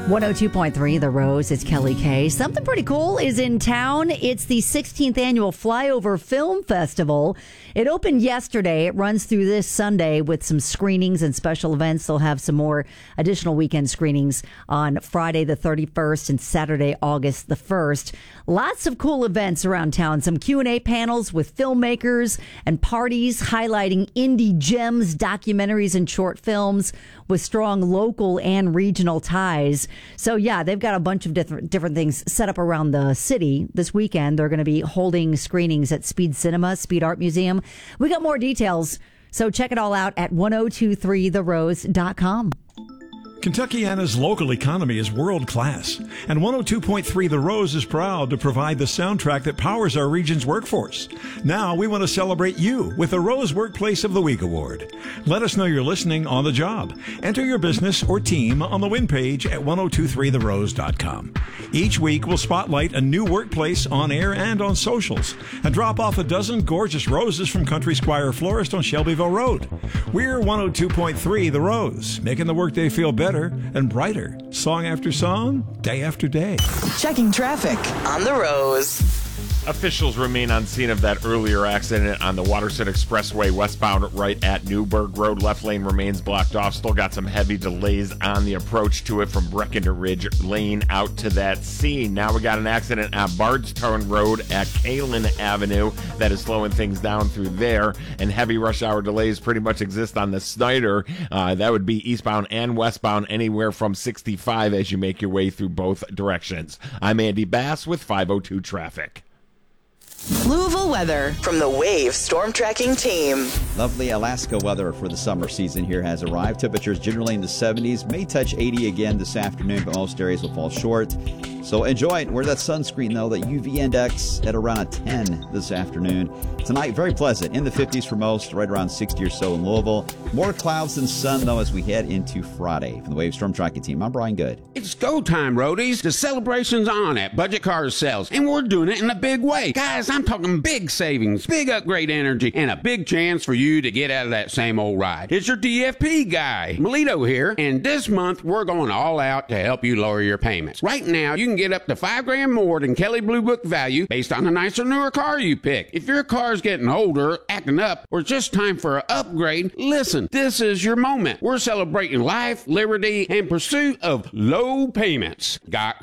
102.3 The Rose, it's Kelly Kay. Something pretty cool is in town. It's the 16th annual Flyover Film Festival. It opened yesterday. It runs through this Sunday with some screenings and special events. They'll have some more additional weekend screenings on Friday the 31st and Saturday, August the 1st. Lots of cool events around town. Some Q&A panels with filmmakers and parties highlighting indie gems, documentaries, and short films with strong local and regional ties. So, yeah, they've got a bunch of different things set up around the city this weekend. They're going to be holding screenings at Speed Cinema, Speed Art Museum. We got more details, so check it all out at 1023therose.com. Kentuckiana's local economy is world-class, and 102.3 The Rose is proud to provide the soundtrack that powers our region's workforce. Now we want to celebrate you with the Rose Workplace of the Week Award. Let us know you're listening on the job. Enter your business or team on the win page at 1023therose.com. Each week we'll spotlight a new workplace on air and on socials, and drop off a dozen gorgeous roses from Country Squire Florist on Shelbyville Road. We're 102.3 The Rose, making the workday feel better and brighter, song after song, day after day. Checking traffic on The Rose. Officials remain on scene of that earlier accident on the Waterson Expressway westbound right at Newburgh Road. Left lane remains blocked off. Still got some heavy delays on the approach to it from Breckenridge Lane out to that scene. Now we got an accident at Bardstown Road at Kalen Avenue that is slowing things down through there, and heavy rush hour delays pretty much exist on the Snyder. That would be eastbound and westbound anywhere from 65 as you make your way through both directions. I'm Andy Bass with 502 Traffic. Louisville weather from the Wave Storm Tracking Team. Lovely Alaska weather for the summer season here has arrived. Temperatures generally in the 70s, may touch 80 again this afternoon, but most areas will fall short. So enjoy it. Wear that sunscreen, though, that UV index at around a 10 this afternoon. Tonight, very pleasant. In the 50s for most, right around 60 or so in Louisville. More clouds than sun, though, as we head into Friday. From the Wave Storm Tracking Team, I'm Brian Good. It's go time, roadies. The celebration's on at Budget Cars Sales, and we're doing it in a big way. Guys, I'm talking big savings, big upgrade energy, and a big chance for you to get out of that same old ride. It's your DFP guy, Melito here, and this month we're going all out to help you lower your payments. Right now, you can get up to $5,000 more than Kelley Blue Book value based on a nicer, newer car you pick. If your car's getting older, acting up, or it's just time for an upgrade, listen, this is your moment. We're celebrating life, liberty, and pursuit of low payments. Got